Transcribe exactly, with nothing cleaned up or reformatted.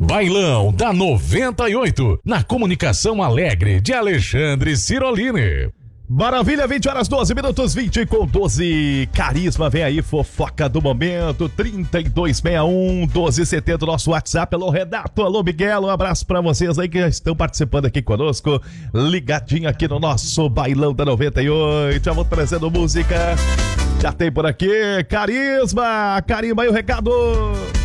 Bailão da noventa e oito, na comunicação alegre de Alexandre Cirolini. Maravilha, vinte horas, doze minutos, vinte com doze. Carisma, vem aí, fofoca do momento, trinta e dois sessenta e um, doze setenta, nosso WhatsApp. Alô, Renato, alô, Miguel, um abraço pra vocês aí que já estão participando aqui conosco, ligadinho aqui no nosso Bailão da noventa e oito. Já vou trazendo música, já tem por aqui, Carisma, carimba aí o recado.